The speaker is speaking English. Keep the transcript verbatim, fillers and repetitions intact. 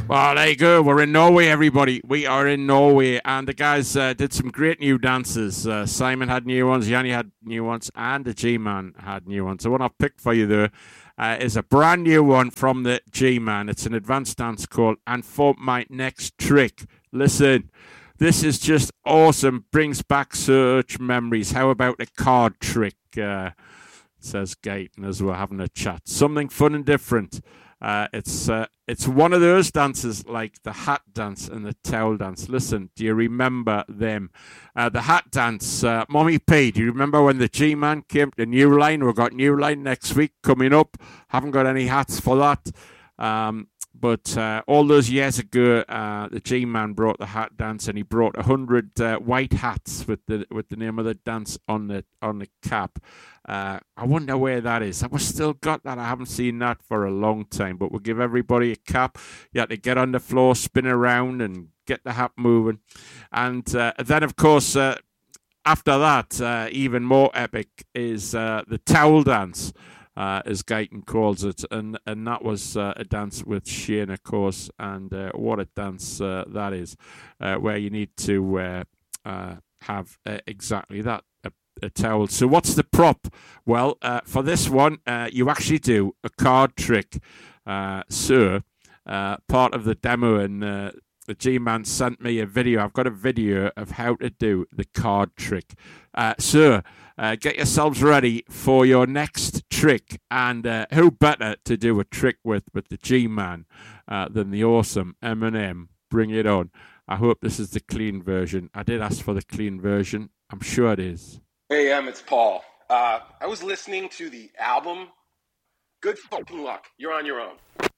Well, there you go. We're in Norway, everybody. We are in Norway, and the guys uh, did some great new dances. Uh, Simon had new ones, Yanni had new ones, and the G-Man had new ones. The one I've picked for you, though, uh, is a brand new one from the G-Man. It's an advanced dance called And For My Next Trick. Listen, this is just awesome. Brings back such memories. How about a card trick? Uh, says Gaten as we're having a chat. Something fun and different. Uh, it's uh, it's one of those dances like the hat dance and the towel dance. Listen, do you remember them? Uh, the hat dance, uh, Mommy P, do you remember when the G-Man came to New Line? We've got New Line next week coming up. Haven't got any hats for that. Um, but uh, all those years ago, uh, the G-Man brought the hat dance, and he brought a hundred uh, white hats with the with the name of the dance on the on the cap. Uh, I wonder where that is. I've still got that. I haven't seen that for a long time. But we'll give everybody a cap. You have to get on the floor, spin around, and get the hat moving. And uh, then, of course, uh, after that, uh, even more epic is uh, the towel dance. Uh, as Guyton calls it, and and that was uh, a dance with Shane, of course, and uh, what a dance uh, that is, uh, where you need to uh, uh, have uh, exactly that, a, a towel. So what's the prop? Well, uh, for this one, uh, you actually do a card trick. Uh, so uh, part of the demo, and uh, the G-Man sent me a video. I've got a video of how to do the card trick. Uh, so uh, get yourselves ready for your next trick. And uh, who better to do a trick with with the G-Man uh, than the awesome Eminem? Bring it on. I hope this is the clean version. I did ask for the clean version. I'm sure it is. Hey, Em, it's Paul. Uh, I was listening to the album. Good fucking luck. You're on your own.